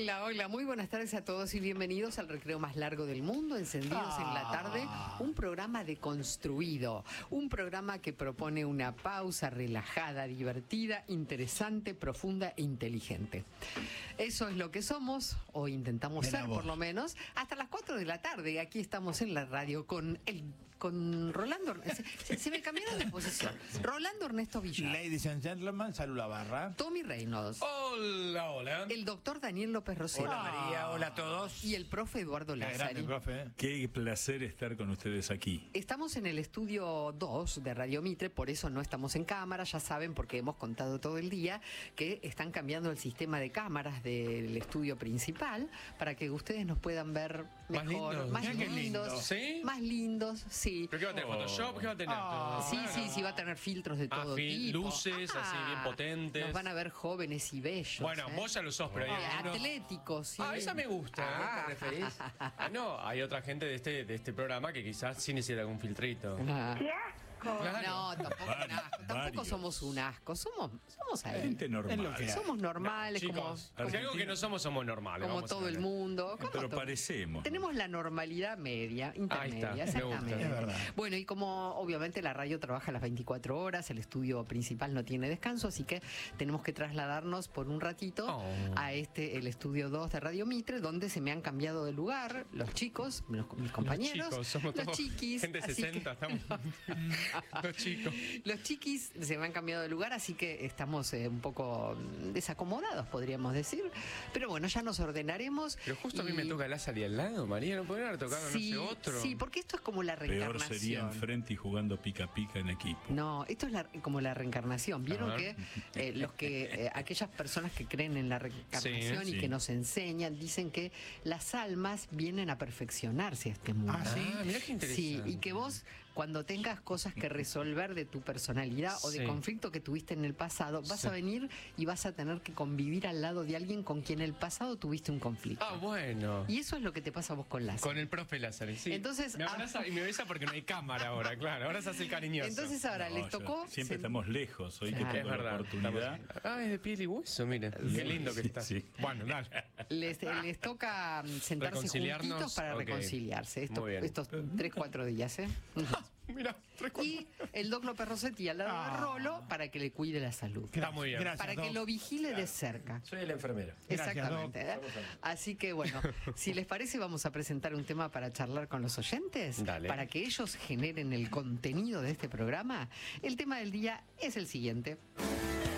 Hola, hola, muy buenas tardes a todos y bienvenidos al recreo más largo del mundo, Encendidos en la Tarde, un programa deconstruido, un programa que propone una pausa relajada, divertida, interesante, profunda e inteligente. Eso es lo que somos, o intentamos ser por lo menos, hasta las 4 de la tarde. Aquí estamos en la radio con Rolando. Se me cambiaron de posición. Rolando Ernesto Villar. Ladies and gentlemen, Salud La Barra. Tommy Reynolds. Hola, hola. El doctor Daniel López Rosero. Hola María, hola a todos. Y el profe Eduardo Lázari. Profe. Qué placer estar con ustedes aquí. Estamos en el estudio 2 de Radio Mitre, por eso no estamos en cámara, ya saben, porque hemos contado todo el día que están cambiando el sistema de cámaras del estudio principal para que ustedes nos puedan ver mejor, más lindos, ¿Sí? más lindos, sí. ¿Pero qué va a tener? ¿Photoshop? ¿Qué va a tener? Sí, va a tener filtros de todo tipo. Luces así bien potentes. Nos van a ver jóvenes y bellos. Bueno, vos ya lo sos, pero hay algunos... atléticos, sí. esa me gusta. ¿A qué te referís? No, hay otra gente de este programa que quizás sí necesita algún filtrito. Claro. No, tampoco un asco. Tampoco somos un asco. Somos ahí. Gente normal. Somos normales, Chicos, como si algo que no somos normales. como vamos a todo el ver. mundo. Pero parecemos. Tenemos la normalidad media, intermedia, Ahí está, me gusta. exactamente. Es verdad. Bueno, y como obviamente la radio trabaja las 24 horas, el estudio principal no tiene descanso, así que tenemos que trasladarnos por un ratito a el estudio 2 de Radio Mitre, donde se me han cambiado de lugar los chicos, mis compañeros, Los chicos, somos los todos chiquis. gente de así 60, estamos... Los chicos. Los chiquis se me han cambiado de lugar, así que estamos un poco desacomodados, podríamos decir. Pero bueno, ya nos ordenaremos. Pero justo a mí me toca Lázaro al lado, María, ¿no podrían haber tocado Sí, no sé otro? sí, porque esto es como la Peor reencarnación. sería enfrente y jugando pica pica en equipo. No, esto es como la reencarnación. Vieron A que ver. aquellas personas que creen en la reencarnación Sí. y que nos enseñan, dicen que las almas vienen a perfeccionarse a este mundo. Mirá qué interesante. Sí, y que vos, cuando tengas cosas que resolver de tu personalidad o de Sí. conflicto que tuviste en el pasado, vas Sí. a venir y vas a tener que convivir al lado de alguien con quien en el pasado tuviste un conflicto. Bueno. Y eso es lo que te pasa a vos con Lázaro. Con el profe Lázaro, sí. Entonces, me abraza y me besa porque no hay cámara ahora, claro. Ahora se hace el cariñoso. Entonces ahora No, les tocó... siempre estamos lejos. Hoy Claro. que es tengo la verdad. oportunidad. Es de piel y hueso, miren. Qué lindo que está. Sí. Bueno, dale. Les toca sentarse Reconciliarnos, juntitos para ok. reconciliarse. Muy bien. Estos 3-4 días, ¿eh? Mira, 3, 4. Y el Doc López Rossetti al lado de Rolo para que le cuide la salud. Está muy bien. Gracias, Para que Doc. lo vigile de cerca. Soy el enfermero. Gracias, Exactamente. ¿eh? Así que bueno, si les parece vamos a presentar un tema para charlar con los oyentes, Dale. para que ellos generen el contenido de este programa. El tema del día es el siguiente.